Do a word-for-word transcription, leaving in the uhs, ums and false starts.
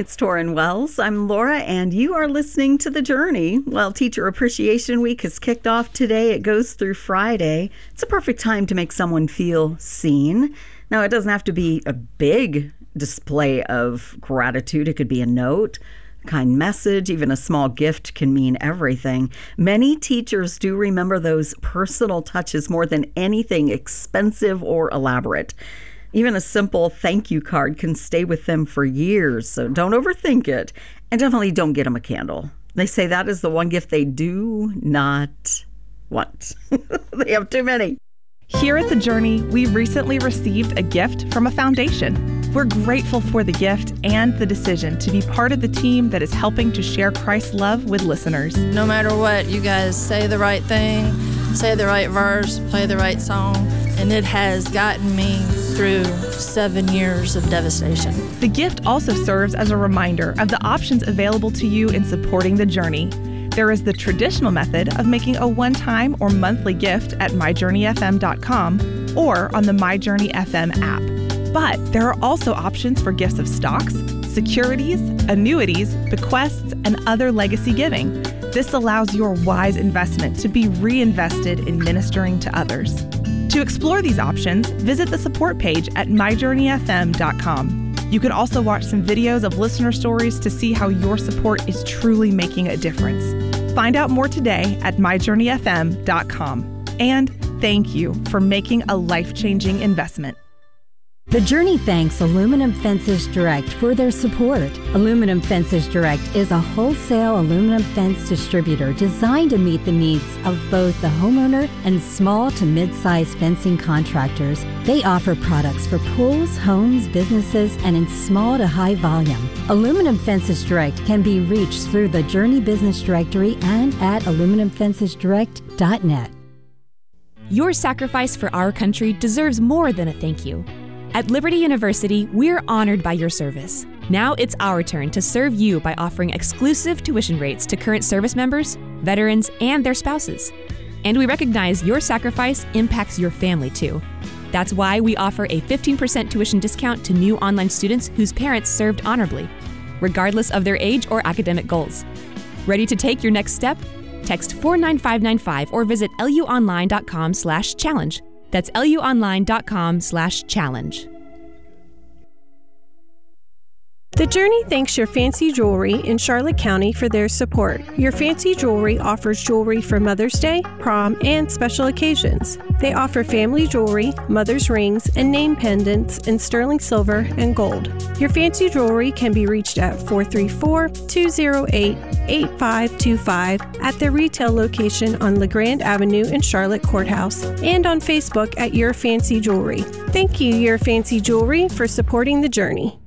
It's Torrin Wells. I'm Laura, and you are listening to The Journey. Well, Teacher Appreciation Week has kicked off today. It goes through Friday. It's a perfect time to make someone feel seen. Now, it doesn't have to be a big display of gratitude. It could be a note, a kind message, even a small gift can mean everything. Many teachers do remember those personal touches more than anything expensive or elaborate. Even a simple thank you card can stay with them for years, so don't overthink it. And definitely don't get them a candle. They say that is the one gift they do not want. They have too many. Here at The Journey, we recently received a gift from a foundation. We're grateful for the gift and the decision to be part of the team that is helping to share Christ's love with listeners. No matter what, you guys say the right thing, say the right verse, play the right song, and it has gotten me through seven years of devastation. The gift also serves as a reminder of the options available to you in supporting The Journey. There is the traditional method of making a one-time or monthly gift at my journey f m dot com or on the MyJourney F M app. But there are also options for gifts of stocks, securities, annuities, bequests, and other legacy giving. This allows your wise investment to be reinvested in ministering to others. To explore these options, visit the support page at my journey f m dot com. You can also watch some videos of listener stories to see how your support is truly making a difference. Find out more today at my journey f m dot com. And thank you for making a life-changing investment. The Journey thanks Aluminum Fences Direct for their support. Aluminum Fences Direct is a wholesale aluminum fence distributor designed to meet the needs of both the homeowner and small to mid-sized fencing contractors. They offer products for pools, homes, businesses, and in small to high volume. Aluminum Fences Direct can be reached through the Journey Business Directory and at aluminum fences direct dot net. Your sacrifice for our country deserves more than a thank you. At Liberty University, we're honored by your service. Now it's our turn to serve you by offering exclusive tuition rates to current service members, veterans, and their spouses. And we recognize your sacrifice impacts your family too. That's why we offer a fifteen percent tuition discount to new online students whose parents served honorably, regardless of their age or academic goals. Ready to take your next step? Text four nine five nine five or visit l u online dot com slash challenge. That's l u online dot com slash challenge. The Journey thanks Your Fancy Jewelry in Charlotte County for their support. Your Fancy Jewelry offers jewelry for Mother's Day, prom, and special occasions. They offer family jewelry, mother's rings, and name pendants in sterling silver and gold. Your Fancy Jewelry can be reached at four three four, two zero eight, eight five two five at their retail location on LeGrand Avenue in Charlotte Courthouse and on Facebook at Your Fancy Jewelry. Thank you, Your Fancy Jewelry, for supporting The Journey.